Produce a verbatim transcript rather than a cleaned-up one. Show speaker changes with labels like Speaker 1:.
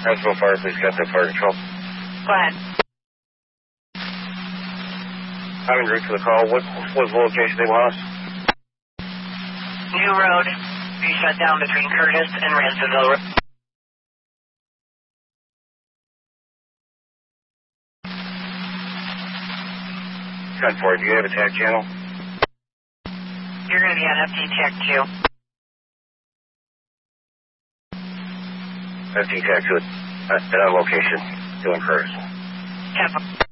Speaker 1: Huntsville Fire, please get that fire control.
Speaker 2: Go ahead.
Speaker 1: I'm en route to the call. What was the location they want us?
Speaker 2: New road. Be shut down between Curtis and Ransomville Road.
Speaker 1: ten four, do you have a tag channel?
Speaker 2: You're going to be on F T Tech two.
Speaker 1: F T Tech two. At on location. Doing first.
Speaker 2: ten four.